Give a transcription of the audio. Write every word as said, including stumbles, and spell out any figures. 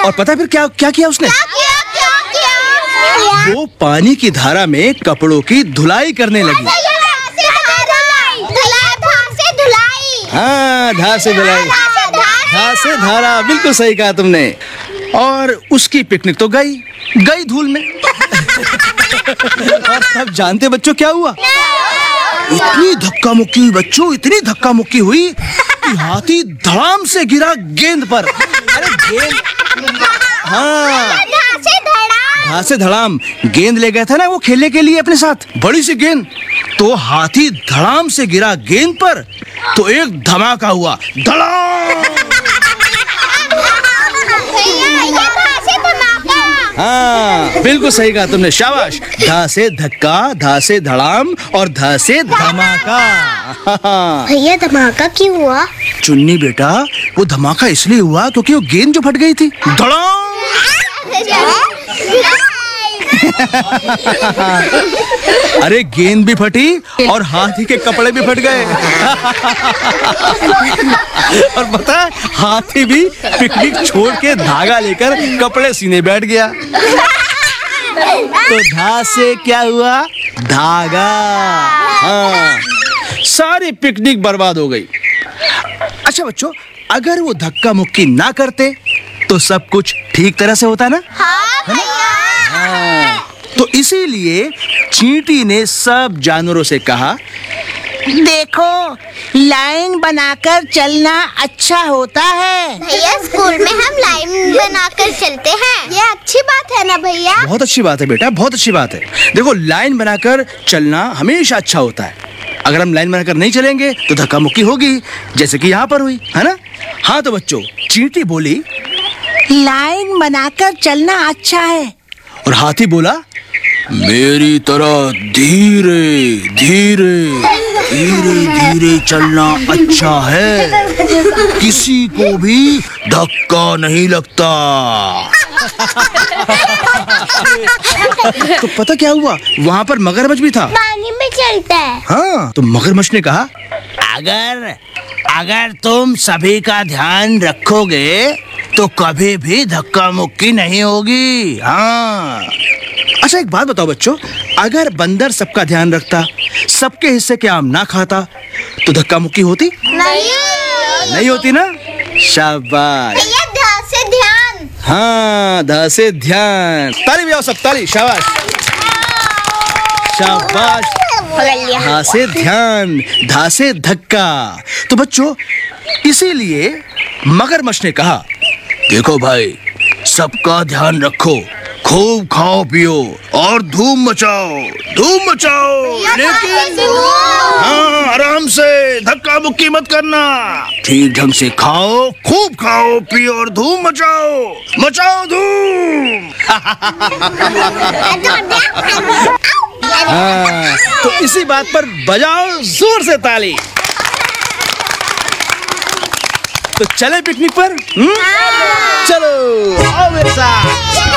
और पता है फिर क्या क्या किया उसने? क्या किया, क्या किया? वो पानी की धारा में कपड़ों की धुलाई करने लगी। हाँ, धा से धुलाई, धा से धारा, बिल्कुल सही कहा तुमने। और उसकी पिकनिक तो गई गई धूल में। और तब जानते बच्चों क्या हुआ? इतनी धक्का मुक्की हुई बच्चों, इतनी धक्का मुक्की हुई कि हाथी धड़ाम से गिरा गेंद पर। अरे गेंद, हाँ, धा से धड़ाम, गेंद ले गया था ना वो खेलने के लिए अपने साथ, बड़ी सी गेंद। तो हाथी धड़ाम से गिरा गेंद पर, तो एक धमाका हुआ, धड़ाम। हाँ, बिल्कुल सही कहा तुमने, शाबाश। धा से धक्का, धा से धड़ाम और धा से धमाका। भैया धमाका क्यों हुआ? चुन्नी बेटा, वो धमाका इसलिए हुआ क्योंकि वो गेंद जो फट गई थी, धड़ाम। अरे गेंद भी फटी और हाथी के कपड़े भी फट गए। और पता है, हाथी भी पिकनिक छोड़ के धागा लेकर कपड़े सीने बैठ गया। तो धा से क्या हुआ? धागा। हाँ, सारी पिकनिक बर्बाद हो गई। अच्छा बच्चों, अगर वो धक्का मुक्की ना करते तो सब कुछ ठीक तरह से होता ना? हाँ भैया। हाँ, तो इसीलिए चींटी ने सब जानवरों से कहा, देखो, लाइन बनाकर चलना अच्छा होता है। भैया स्कूल में हम लाइन बनाकर चलते हैं, ये अच्छी बात है ना भैया? बहुत अच्छी बात है बेटा, बहुत अच्छी बात है। देखो, लाइन बनाकर चलना हमेशा अच्छा होता है। अगर हम लाइन बनाकर नहीं चलेंगे तो धक्का मुक्की होगी, जैसे कि यहाँ पर हुई, है ना? हाँ, तो बच्चों, चींटी बोली, लाइन बनाकर चलना अच्छा है। और हाथी बोला, मेरी तरह धीरे धीरे धीरे धीरे चलना अच्छा है, किसी को भी धक्का नहीं लगता। तो पता क्या हुआ? वहाँ पर मगरमच्छ भी था, पानी में चलता है। हाँ, तो मगरमच्छ ने कहा, अगर अगर तुम सभी का ध्यान रखोगे तो कभी भी धक्का मुक्की नहीं होगी। हाँ। अच्छा, एक बात बताओ बच्चों, अगर बंदर सबका ध्यान रखता, सबके हिस्से के आम ना खाता, तो धक्का मुक्की होती? नहीं नहीं होती ना? शाबाश। भैया धा से ध्यान। हाँ, धा से ध्यान। ताली बजाओ सब, ताली, शाबाश शाबाश। धा से ध्यान, धा से धक्का। तो बच्चों, इसीलिए मगरमच्छ ने कहा, देखो भाई, सबका ध्यान रखो, खूब खाओ पियो और धूम मचाओ, धूम मचाओ, लेकिन हाँ, आराम से, धक्का मुक्की मत करना। ठीक ढंग से खाओ, खूब खाओ पियो और धूम मचाओ, मचाओ धूम। हाँ, तो इसी बात पर बजाओ जोर से ताली। तो चले पिकनिक पर? हुँ? चलो, आओ मेरे साथ।